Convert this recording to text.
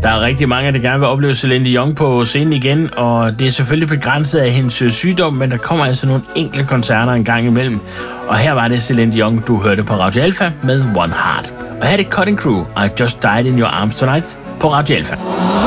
Der er rigtig mange, der gerne vil opleve Celine Dion på scenen igen, og det er selvfølgelig begrænset af hendes sygdom, men der kommer altså nogle enkelte koncerter en gang imellem. Og her var det Celine Dion, du hørte på Radio Alpha med One Heart. Og her er det Cutting Crew, I Just Died in Your Arms Tonight på Radio Alpha.